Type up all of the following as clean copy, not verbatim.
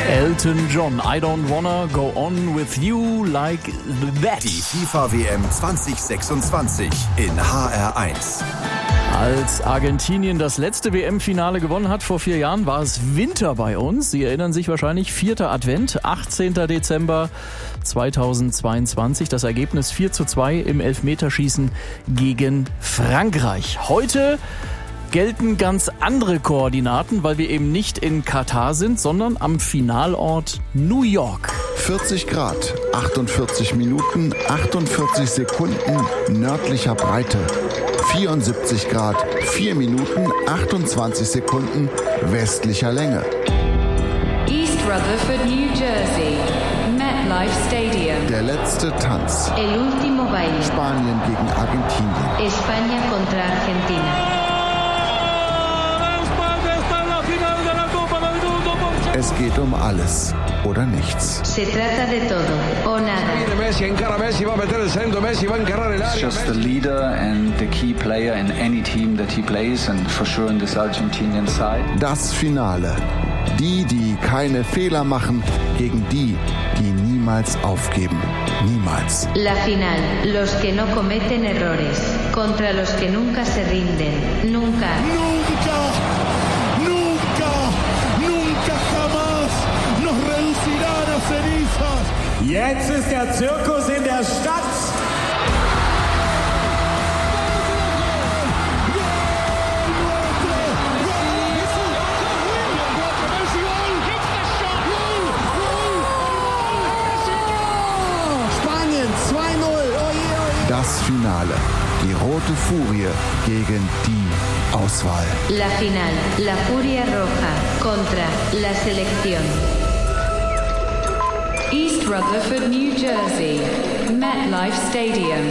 Elton John, I don't wanna go on with you like that. Die FIFA-WM 2026 in HR1. Als Argentinien das letzte WM-Finale gewonnen hat vor 4 Jahren, war es Winter bei uns. Sie erinnern sich wahrscheinlich, 4. Advent, 18. Dezember 2022. Das Ergebnis 4:2 im Elfmeterschießen gegen Frankreich. Heute gelten ganz andere Koordinaten, weil wir eben nicht in Katar sind, sondern am Finalort New York. 40 Grad, 48 Minuten, 48 Sekunden nördlicher Breite. 74 Grad, 4 Minuten, 28 Sekunden westlicher Länge. East Rutherford, New Jersey. MetLife Stadium. Der letzte Tanz. El último baile. Spanien gegen Argentinien. España contra Argentina. Es geht um alles oder nichts. Se trata de todo o nada. He's just the leader and the key player in any team that he plays, and for sure in this Argentinian side. Das Finale. Die keine Fehler machen, gegen die niemals aufgeben. Niemals. La final. Los que no cometen errores. Contra los que nunca se rinden. Nunca. Jetzt ist der Zirkus in der Stadt. Spanien 2:0. Das Finale. Die rote Furie gegen die Auswahl. La final. La Furia Roja contra la selección. East Rutherford, New Jersey. MetLife Stadium.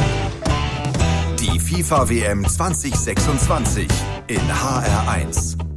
Die FIFA-WM 2026 in HR1.